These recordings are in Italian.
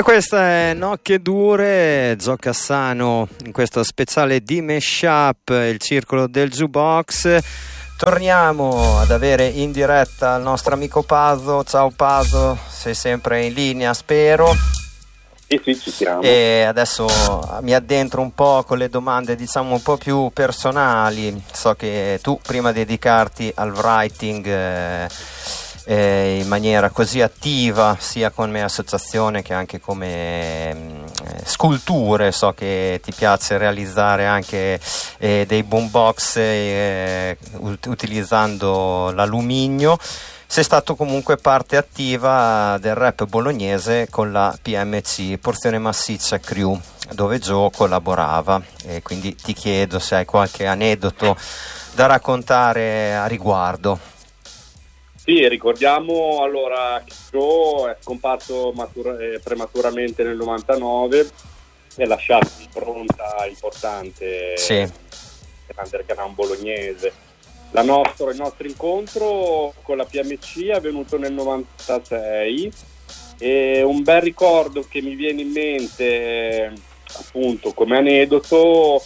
questa è Nocche Dure, Gio Cassano in questo speciale di Mashup, il circolo del jukebox. Torniamo ad avere in diretta il nostro amico Paso. Ciao Paso, sei sempre in linea, spero. Sì, ci siamo. E adesso mi addentro un po' con le domande, diciamo, un po' più personali. So che tu, prima di dedicarti al writing in maniera così attiva, sia come associazione che anche come sculture, so che ti piace realizzare anche dei boombox utilizzando l'alluminio. Sei stato comunque parte attiva del rap bolognese con la PMC, Porzione Massiccia Crew, dove Joe collaborava, e quindi ti chiedo se hai qualche aneddoto da raccontare a riguardo. Sì, ricordiamo allora che Joe è scomparso prematuramente nel 99 e lasciato un'impronta importante nell'underground bolognese. Il nostro incontro con la PMC è avvenuto nel 96 e un bel ricordo che mi viene in mente, appunto, come aneddoto,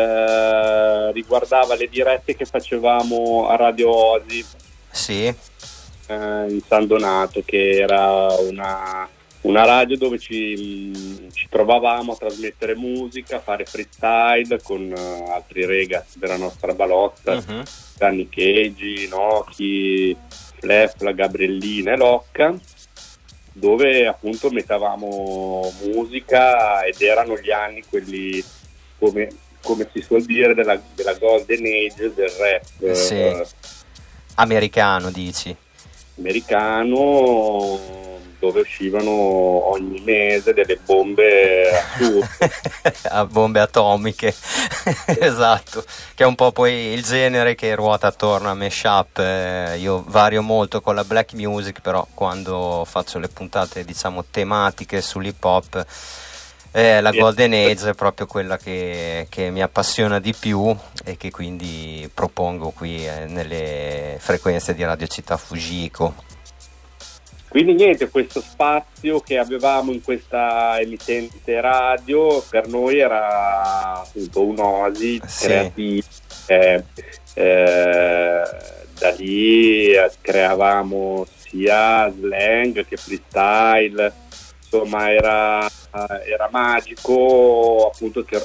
riguardava le dirette che facevamo a Radio Osi. Sì. In San Donato, che era una radio dove ci trovavamo a trasmettere musica, a fare freestyle con altri ragazzi della nostra balozza, Gianni Cheggi, Nochi, Flef, la Gabriellina e Locca, dove appunto mettavamo musica, ed erano gli anni quelli, come si suol dire, della golden age del rap. Sì. Americano, dici? Americano, dove uscivano ogni mese delle bombe assurde. Bombe atomiche. Esatto, che è un po' poi il genere che ruota attorno a Mashup. Io vario molto con la black music, però quando faccio le puntate, diciamo, tematiche sull'hip hop, la Golden Age è proprio quella che mi appassiona di più e che quindi propongo qui nelle frequenze di Radio Città Fujiko. Quindi niente, questo spazio che avevamo in questa emittente radio per noi era appunto un'oasi creativa. Da lì creavamo sia slang che freestyle, insomma era magico, appunto, che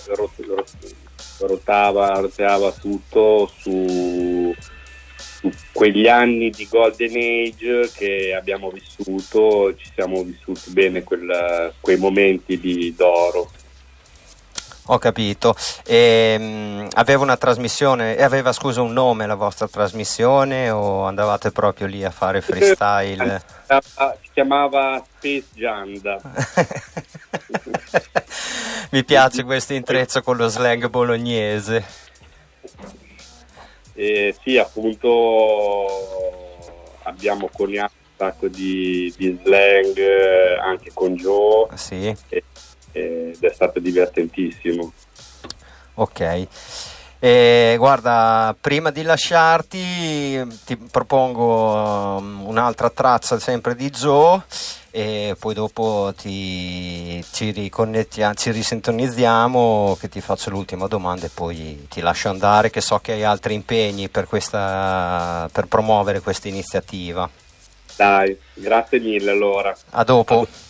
roteava tutto su quegli anni di Golden Age che abbiamo vissuto. Ci siamo vissuti bene quei momenti d'oro. Ho capito. Aveva una trasmissione, scusa, un nome la vostra trasmissione, o andavate proprio lì a fare freestyle? Si chiamava Space Janda. Mi piace questo intreccio con lo slang bolognese. Sì, appunto abbiamo coniato un sacco di slang anche con Joe. Sì. Ed è stato divertentissimo. Ok. Guarda, prima di lasciarti ti propongo un'altra traccia sempre di Joe, e poi dopo ci risintonizziamo, che ti faccio l'ultima domanda e poi ti lascio andare, che so che hai altri impegni per promuovere questa iniziativa. Dai, grazie mille allora. A dopo.